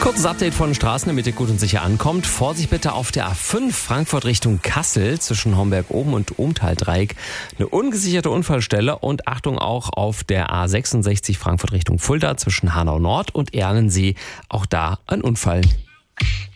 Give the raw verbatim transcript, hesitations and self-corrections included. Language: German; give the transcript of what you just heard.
Kurzes Update von Straßen, damit ihr gut und sicher ankommt. Vorsicht bitte auf der A fünf Frankfurt Richtung Kassel zwischen Homberg oben und Ohmtal-Dreieck. Eine ungesicherte Unfallstelle und Achtung auch auf der A sechsundsechzig Frankfurt Richtung Fulda zwischen Hanau Nord und Erlensee. Auch da ein Unfall.